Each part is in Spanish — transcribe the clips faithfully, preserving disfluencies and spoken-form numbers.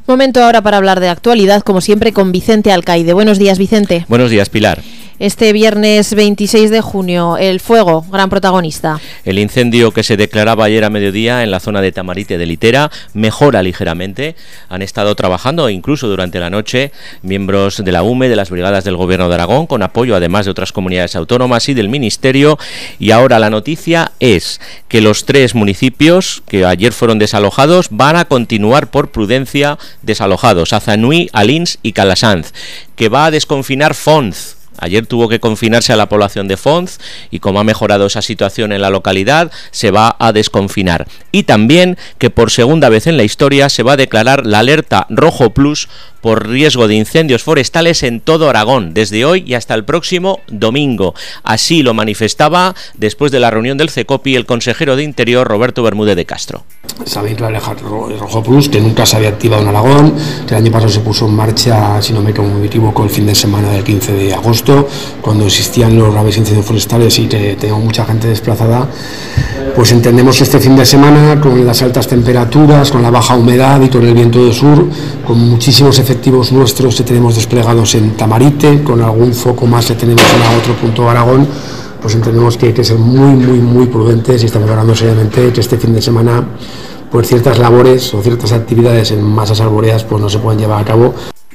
Momento ahora para hablar de actualidad, como siempre, con Vicente Alcaide. Buenos días, Vicente. Buenos días, Pilar. Este viernes veintiséis de junio, el fuego, gran protagonista. El incendio que se declaraba ayer a mediodía en la zona de Tamarite de Litera mejora ligeramente. Han estado trabajando incluso durante la noche miembros de la U M E, de las brigadas del Gobierno de Aragón, con apoyo además de otras comunidades autónomas y del Ministerio. Y ahora la noticia es que los tres municipios que ayer fueron desalojados van a continuar por prudencia desalojados: Azanui, Alins y Calasanz, que va a desconfinar Fonz. Ayer tuvo que confinarse a la población de Fonz y como ha mejorado esa situación en la localidad, se va a desconfinar. Y también que por segunda vez en la historia se va a declarar la alerta rojo plus por riesgo de incendios forestales en todo Aragón, desde hoy y hasta el próximo domingo. Así lo manifestaba después de la reunión del CECOPI el consejero de Interior, Roberto Bermúdez de Castro. Sabéis la alerta rojo plus, que nunca se había activado en Aragón, que el año pasado se puso en marcha, si no me equivoco, el fin de semana del quince de agosto, cuando existían los graves incendios forestales y que teníamos mucha gente desplazada. Pues entendemos que este fin de semana, con las altas temperaturas, con la baja humedad y con el viento del sur, con muchísimos efectivos nuestros que tenemos desplegados en Tamarite, con algún foco más que tenemos en otro punto de Aragón, pues entendemos que hay que ser muy, muy, muy prudentes y estamos hablando seriamente que este fin de semana pues ciertas labores o ciertas actividades en masas arbóreas pues no se pueden llevar a cabo.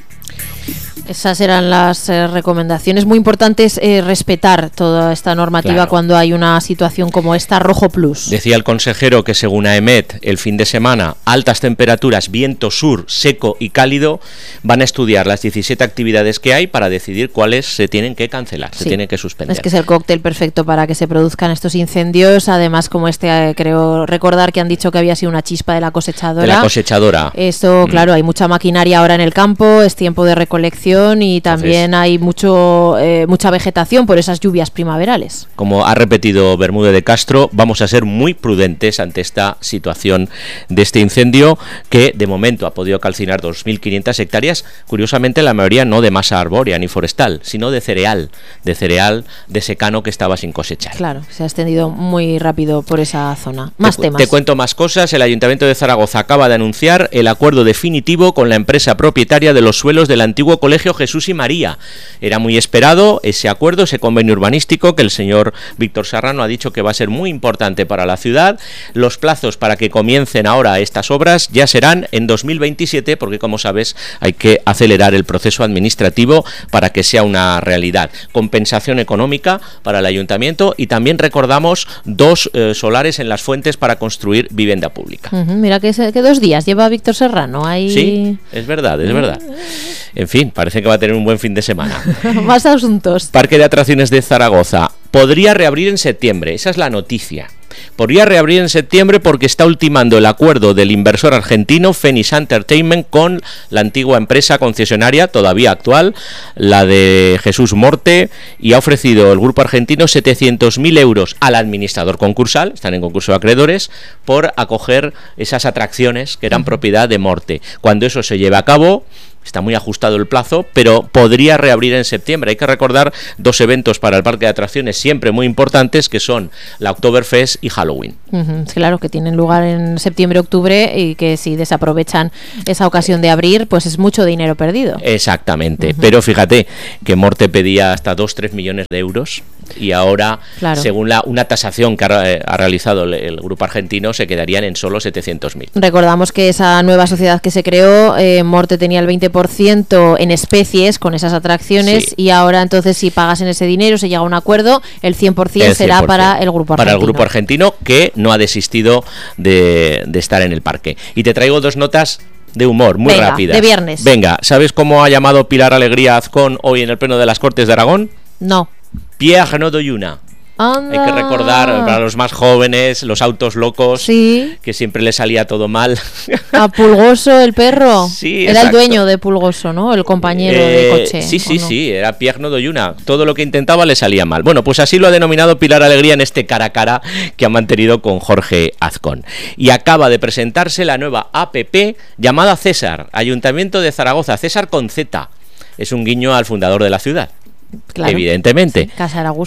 Esas eran las eh, recomendaciones. Muy importantes eh, respetar toda esta normativa, claro, cuando hay una situación como esta rojo plus. Decía el consejero que según AEMET el fin de semana, altas temperaturas, viento sur, seco y cálido, van a estudiar las diecisiete actividades que hay para decidir cuáles se tienen que cancelar, sí, se tienen que suspender. Es que es el cóctel perfecto para que se produzcan estos incendios. Además, como este, eh, creo recordar que han dicho que había sido una chispa de la cosechadora. De la cosechadora. Esto, mm. claro, hay mucha maquinaria ahora en el campo, es tiempo de recolección y también Entonces, hay mucho eh, mucha vegetación por esas lluvias primaverales. Como ha repetido Bermúdez de Castro, vamos a ser muy prudentes ante esta situación de este incendio que de momento ha podido calcinar dos mil quinientas hectáreas, curiosamente la mayoría no de masa arbórea ni forestal, sino de cereal, de cereal de secano que estaba sin cosechar. Claro, se ha extendido muy rápido por esa zona. Más te, temas. Te cuento más cosas. El Ayuntamiento de Zaragoza acaba de anunciar el acuerdo definitivo con la empresa propietaria de los suelos del antiguo colegio Jesús y María. Era muy esperado ese acuerdo, ese convenio urbanístico que el señor Víctor Serrano ha dicho que va a ser muy importante para la ciudad. Los plazos para que comiencen ahora estas obras ya serán en dos mil veintisiete, porque como sabes hay que acelerar el proceso administrativo para que sea una realidad. Compensación económica para el ayuntamiento y también recordamos dos eh, solares en las fuentes para construir vivienda pública. Uh-huh, mira que, que dos días lleva Víctor Serrano ahí. Sí, es verdad, es verdad. En fin, parece que va a tener un buen fin de semana. Más asuntos. Parque de Atracciones de Zaragoza podría reabrir en septiembre, esa es la noticia. Podría reabrir en septiembre porque está ultimando el acuerdo del inversor argentino Phoenix Entertainment con la antigua empresa concesionaria, todavía actual, la de Jesús Morte, y ha ofrecido el grupo argentino setecientos mil euros al administrador concursal, están en concurso de acreedores, por acoger esas atracciones que eran uh-huh. propiedad de Morte. Cuando eso se lleve a cabo, está muy ajustado el plazo, pero podría reabrir en septiembre. Hay que recordar dos eventos para el parque de atracciones siempre muy importantes, que son la Oktoberfest y Halloween. Uh-huh, claro, que tienen lugar en septiembre-octubre y que si desaprovechan esa ocasión de abrir, pues es mucho dinero perdido. Exactamente, uh-huh. pero fíjate que Morte pedía hasta dos a tres millones de euros y ahora, claro, según la, una tasación que ha, ha realizado el, el grupo argentino, se quedarían en solo setecientos mil. Recordamos que esa nueva sociedad que se creó, eh, Morte tenía el veinte por ciento en especies con esas atracciones, sí, y ahora entonces si pagas en ese dinero, se llega a un acuerdo, el cien por ciento será para el grupo argentino. Para el grupo argentino, que no ha desistido de, de estar en el parque. Y te traigo dos notas de humor muy Venga, rápidas. De viernes. Venga, ¿sabes cómo ha llamado Pilar Alegría Azcón hoy en el Pleno de las Cortes de Aragón? No. Pierre no doy una. Anda. Hay que recordar para los más jóvenes los autos locos, sí, que siempre le salía todo mal. A Pulgoso, el perro. Sí, era exacto. El dueño de Pulgoso, ¿no? El compañero eh, de coche. Sí, sí, no? sí, era Pierre no doy una. Todo lo que intentaba le salía mal. Bueno, pues así lo ha denominado Pilar Alegría en este cara a cara que ha mantenido con Jorge Azcón. Y acaba de presentarse la nueva A P P llamada César, Ayuntamiento de Zaragoza, César con Z. Es un guiño al fundador de la ciudad. Claro, evidentemente. Sí, Casar a gusto.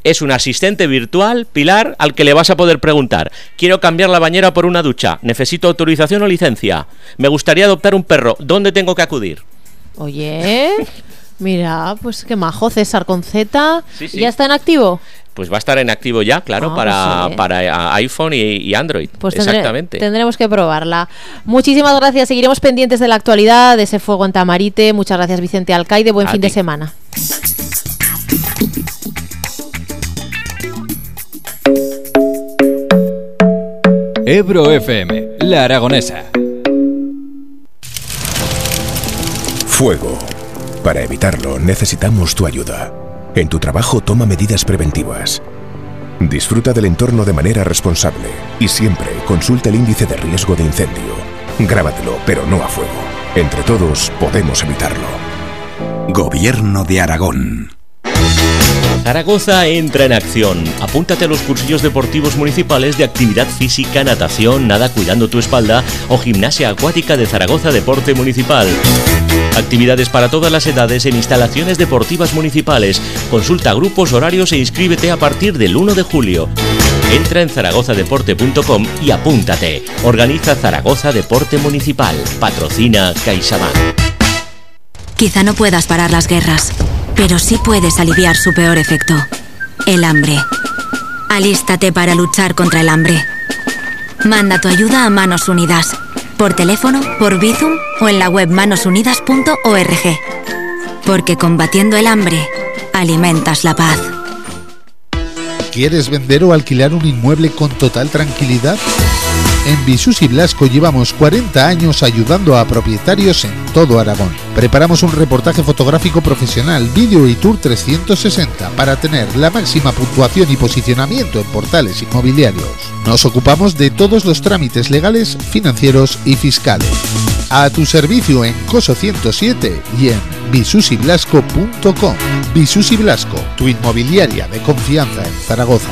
Es un asistente virtual, Pilar, al que le vas a poder preguntar: quiero cambiar la bañera por una ducha, necesito autorización o licencia, me gustaría adoptar un perro, ¿dónde tengo que acudir? Oye, mira, pues qué majo, César con Z. Sí, sí. ¿Ya está en activo? Pues va a estar en activo ya, claro, ah, para, pues sí. para iPhone y, y Android. Pues tendré, exactamente. Tendremos que probarla. Muchísimas gracias. Seguiremos pendientes de la actualidad, de ese fuego en Tamarite. Muchas gracias, Vicente Alcaide. Buen a fin ti. de semana. Ebro F M, La Aragonesa. Fuego. Para evitarlo necesitamos tu ayuda. En tu trabajo toma medidas preventivas. Disfruta del entorno de manera responsable y siempre consulta el índice de riesgo de incendio. Grábatelo, pero no a fuego. Entre todos podemos evitarlo. Gobierno de Aragón. Zaragoza entra en acción. Apúntate a los cursillos deportivos municipales de actividad física, natación, nada cuidando tu espalda o gimnasia acuática de Zaragoza Deporte Municipal. Actividades para todas las edades en instalaciones deportivas municipales. Consulta grupos, horarios e inscríbete a partir del uno de julio. Entra en zaragoza deporte punto com y apúntate. Organiza Zaragoza Deporte Municipal. Patrocina CaixaBank. Quizá no puedas parar las guerras, pero sí puedes aliviar su peor efecto: el hambre. Alístate para luchar contra el hambre. Manda tu ayuda a Manos Unidas, por teléfono, por Bizum o en la web manos unidas punto org. Porque combatiendo el hambre, alimentas la paz. ¿Quieres vender o alquilar un inmueble con total tranquilidad? En Visus y Blasco llevamos cuarenta años ayudando a propietarios en todo Aragón. Preparamos un reportaje fotográfico profesional, vídeo y tour trescientos sesenta para tener la máxima puntuación y posicionamiento en portales inmobiliarios. Nos ocupamos de todos los trámites legales, financieros y fiscales. A tu servicio en Coso ciento siete y en visus y blasco punto com. Visus y Blasco, tu inmobiliaria de confianza en Zaragoza.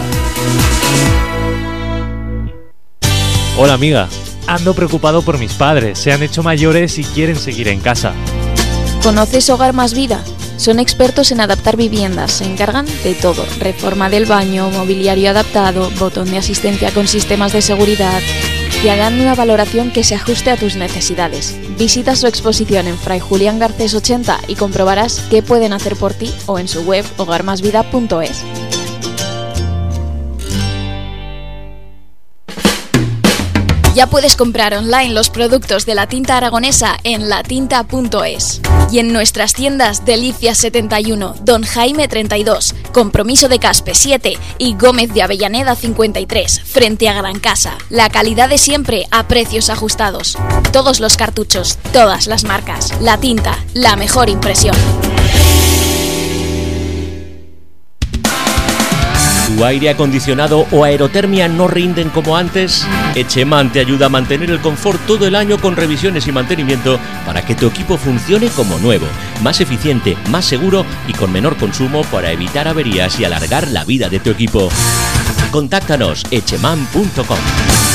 Hola amiga, ando preocupado por mis padres, se han hecho mayores y quieren seguir en casa. ¿Conoces Hogar Más Vida? Son expertos en adaptar viviendas, se encargan de todo: reforma del baño, mobiliario adaptado, botón de asistencia con sistemas de seguridad. Te harán una valoración que se ajuste a tus necesidades. Visita su exposición en Fray Julián Garcés ochenta y comprobarás qué pueden hacer por ti, o en su web hogar más vida punto es. Ya puedes comprar online los productos de la tinta aragonesa en la tinta punto es. Y en nuestras tiendas Delicias setenta y uno, Don Jaime treinta y dos, Compromiso de Caspe siete y Gómez de Avellaneda cincuenta y tres, frente a Gran Casa. La calidad de siempre a precios ajustados. Todos los cartuchos, todas las marcas. La tinta, la mejor impresión. ¿Tu aire acondicionado o aerotermia no rinden como antes? Echeman te ayuda a mantener el confort todo el año con revisiones y mantenimiento para que tu equipo funcione como nuevo, más eficiente, más seguro y con menor consumo para evitar averías y alargar la vida de tu equipo. Contáctanos echeman punto com.